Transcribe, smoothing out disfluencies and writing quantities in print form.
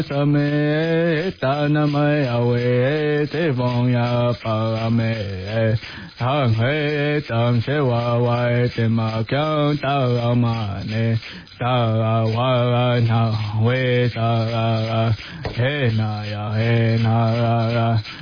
什么达那么呀喂，这风呀巴梅，唐黑当些娃娃的马强大马呢，大娃那为啥嘿那呀嘿那呀。